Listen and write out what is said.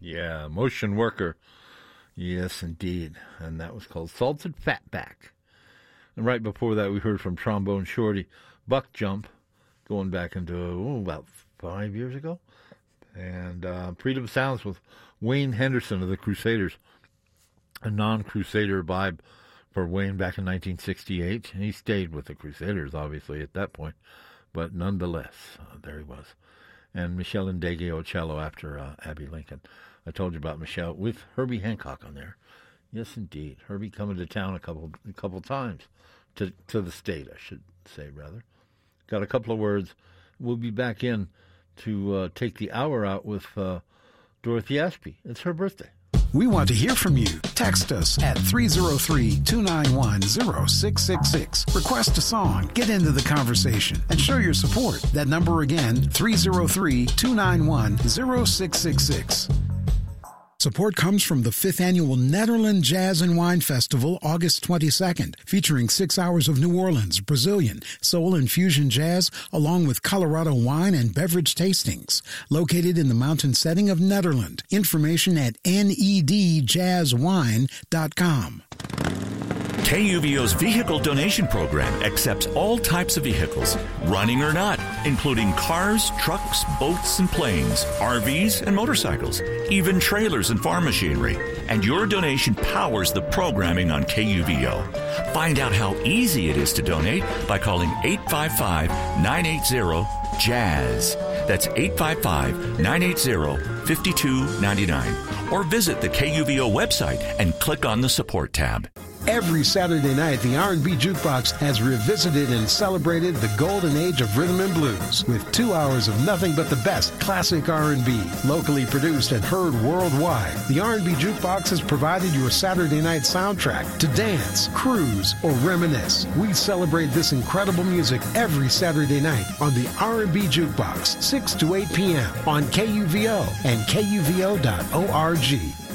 Yeah, Motion Worker. Yes, indeed. And that was called Salted Fatback. And right before that, we heard from Trombone Shorty, Buck Jump, going back into about 5 years ago. And Freedom Sounds with Wayne Henderson of the Crusaders, a non-Crusader vibe for Wayne back in 1968. He stayed with the Crusaders, obviously, at that point. But nonetheless, there he was. And Michelle Ndegeocello after Abby Lincoln. I told you about Michelle with Herbie Hancock on there. Yes, indeed. Herbie coming to town a couple times, to the state, I should say, rather. Got a couple of words. We'll be back in to take the hour out with Dorothy Ashby. It's her birthday. We want to hear from you. Text us at 303-291-0666. Request a song, get into the conversation, and show your support. That number again, 303-291-0666. Support comes from the 5th Annual Nederland Jazz and Wine Festival, August 22nd, featuring 6 hours of New Orleans, Brazilian, soul and fusion jazz, along with Colorado wine and beverage tastings. Located in the mountain setting of Nederland. Information at nedjazzwine.com. KUVO's vehicle donation program accepts all types of vehicles, running or not, including cars, trucks, boats, and planes, RVs, and motorcycles, even trailers and farm machinery. And your donation powers the programming on KUVO. Find out how easy it is to donate by calling 855-980-JAZZ. That's 855-980-5299. Or visit the KUVO website and click on the Support tab. Every Saturday night, the R&B Jukebox has revisited and celebrated the golden age of rhythm and blues with 2 hours of nothing but the best classic R&B, locally produced and heard worldwide. The R&B Jukebox has provided your Saturday night soundtrack to dance, cruise, or reminisce. We celebrate this incredible music every Saturday night on the R&B Jukebox, 6 to 8 p.m. on KUVO and KUVO.org.